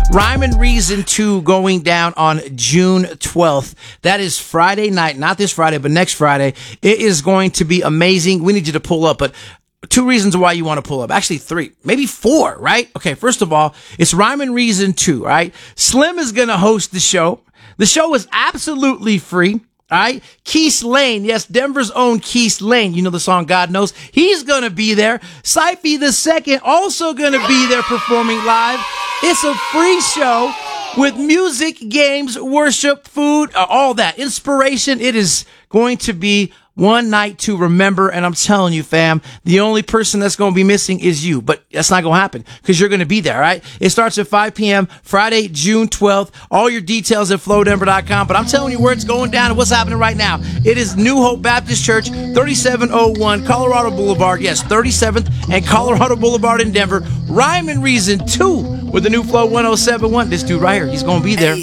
Rhyme and Reason 2 going down on June 12th. That is Friday night, not this Friday, but next Friday. It is going to be amazing. We need you to pull up, but 2 reasons why you want to pull up. Actually 3, maybe 4, right? Okay, first of all, it's Rhyme and Reason 2, right? Slim is going to host the show. The show is absolutely free. All right. Keith Lane. Yes, Denver's own Keith Lane. You know the song God Knows. He's going to be there. Syfy the Second also going to be there performing live. It's a free show with music, games, worship, food, all that. Inspiration. It is going to be one night to remember. And I'm telling you, fam, the only person that's going to be missing is you. But that's not going to happen because you're going to be there, all right? It starts at 5 p.m. Friday, June 12th. All your details at flowdenver.com. But I'm telling you where it's going down and what's happening right now. It is New Hope Baptist Church, 3701 Colorado Boulevard. Yes, 37th and Colorado Boulevard in Denver. Rhyme and Reason 2 with the new Flow 1071. This dude right here, he's going to be there.